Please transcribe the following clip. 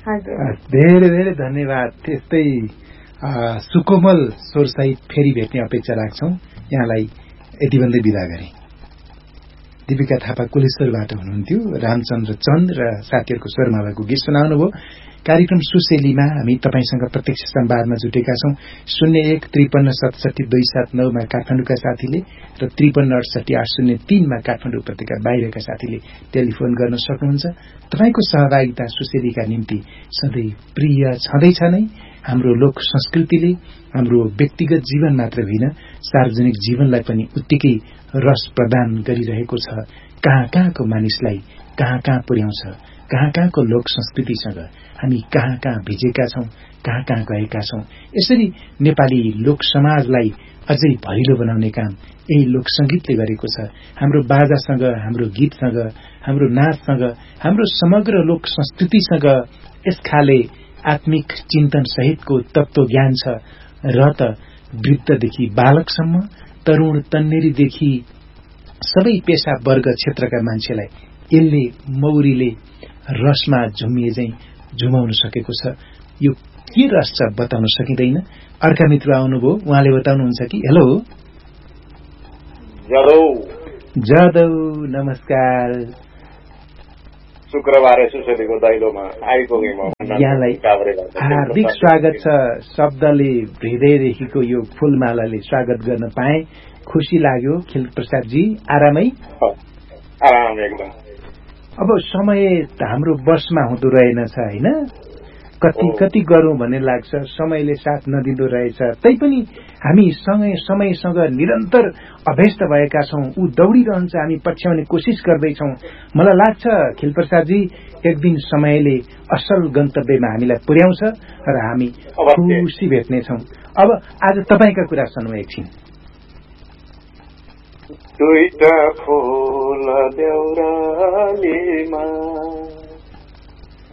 धेरै धेरै धन्यवाद। त्यस्तै सुकोमल स्वरसहित फेरि भेट्ने अपेक्षा राख्छौं। यहाँलाई यति भन्दै बिदा गरे। दीपिका थापा कुलेश्वरबाट हुनुहुन्थ्यो। रामचन्द्र चन्द र साथीहरूको स्वरमालाको गीत सुनाउनु भयो। कार्यक्रम सुशेलीमा हामी तपाईसँग प्रत्यक्ष संवादमा जुटेका छौं। 01-53-67-279 मा काठमाडौँका साथीले र 53-68-803 मा काठमाडौँ उपत्यका बाहिरका साथीले टेलिफोन गर्न सक्नुहुन्छ। तपाईको सहभागिता सुशेलीका निम्ति सधैँ प्रिय छँदैछ नै। हाम्रो लोक संस्कृतिले हाम्रो व्यक्तिगत जीवन मात्र होइन, सार्वजनिक जीवनलाई पनि उत्तिकै रस प्रदान गरिरहेको छ। कहाँ कहाँको मानिसलाई कहाँ कहाँ पुर्याउँछ, कहाँ कहाँको लोक संस्कृतिसँग हामी कहाँ कहाँ भिजेका छौं, कहाँ कहाँ गएका छौं। यसरी नेपाली लोक समाजलाई अझै भरिलो बनाउने काम यही लोक संगीतले गरेको छ। हाम्रो बाजासँग, हाम्रो गीतसँग, हाम्रो नाचसँग, हाम्रो समग्र लोक संस्कृतिसँग यसखाले आत्मिक चिन्तन सहितको तत्त्व ज्ञान छ र त वृद्धदेखि बालकसम्म, तरुण तन्नेरीदेखि सबै पेशा वर्ग क्षेत्रका मान्छेलाई यसले मौरीले रसमा झुमिए चाहिँ झुमाउन सकेको छ। यो के रस छ बताउन सकिँदैन। अर्का मित्र आउनुभयो, उहाँले बताउनुहुन्छ कि हेलो जादव नमस्कार, शुक्रबार सुशेलीको दैलोमा आइपुगे म। यहाँलाई हार्दिक स्वागत छ। शब्दले हृदयदेखिको यो फूलमालाले स्वागत गर्न पाए खुशी लाग्यो। खिल प्रसाद जी आरामै? आराम एकदम। अब समय हाम्रो बसमा हुँदो रहेनछ हैन, कति कति गरौं भन्ने लाग्छ, समयले साथ नदिँदो रहेछ। तैपनि हामी समयसँग निरन्तर अभ्यस्त भएका छौं। ऊ दौडिरहन्छ, हामी पछ्याउने कोसिस गर्दैछौं। मलाई लाग्छ खिलप्रसाद जी एक दिन समयले असल गन्तव्यमा हामीलाई पुर्याउँछ र हामी खुसी भेट्नेछौं। अब आज तपाईका कुरा सुनौं एकछिन। दुईटा फूल देउरालीमा